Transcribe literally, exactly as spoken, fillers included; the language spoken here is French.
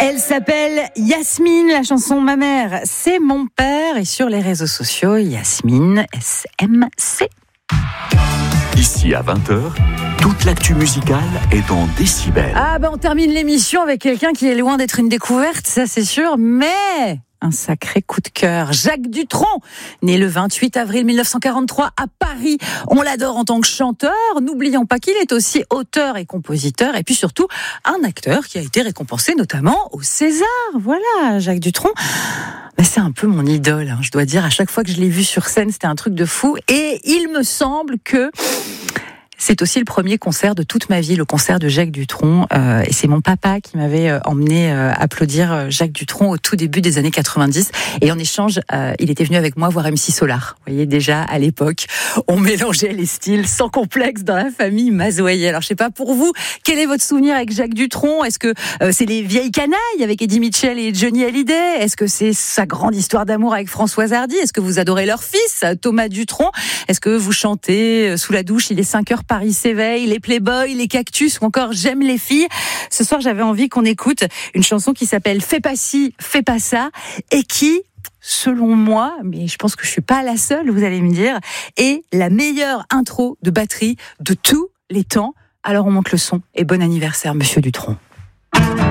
Elle s'appelle Yasmine, la chanson Ma mère, c'est mon père. Et sur les réseaux sociaux, Yasmine S M C. Ici à vingt heures, toute l'actu musicale est dans Décibel. Ah ben on termine l'émission avec quelqu'un qui est loin d'être une découverte, ça c'est sûr, mais un sacré coup de cœur. Jacques Dutronc, né le vingt-huit avril mille neuf cent quarante-trois à Paris. On l'adore en tant que chanteur. N'oublions pas qu'il est aussi auteur et compositeur, et puis surtout un acteur qui a été récompensé notamment au César. Voilà, Jacques Dutronc. Mais c'est un peu mon idole, hein, je dois dire. À chaque fois que je l'ai vu sur scène, c'était un truc de fou. Et il me semble que c'est aussi le premier concert de toute ma vie, le concert de Jacques Dutronc. Euh, et c'est mon papa qui m'avait euh, emmené euh, applaudir Jacques Dutronc au tout début des années quatre-vingt-dix. Et en échange, euh, il était venu avec moi voir M C Solar. Vous voyez, déjà, à l'époque, on mélangeait les styles sans complexe dans la famille Mazoyer. Alors, je sais pas, pour vous, quel est votre souvenir avec Jacques Dutronc? Est-ce que euh, c'est les vieilles canailles avec Eddie Mitchell et Johnny Hallyday? Est-ce que c'est sa grande histoire d'amour avec Françoise Hardy? Est-ce que vous adorez leur fils, Thomas Dutronc? Est-ce que vous chantez sous la douche, il est cinq heures, Paris s'éveille, les Playboys, les Cactus ou encore J'aime les filles? Ce soir, j'avais envie qu'on écoute une chanson qui s'appelle Fais pas ci, fais pas ça, et qui, selon moi, mais je pense que je suis pas la seule, vous allez me dire, est la meilleure intro de batterie de tous les temps. Alors on monte le son et bon anniversaire, Monsieur Dutronc.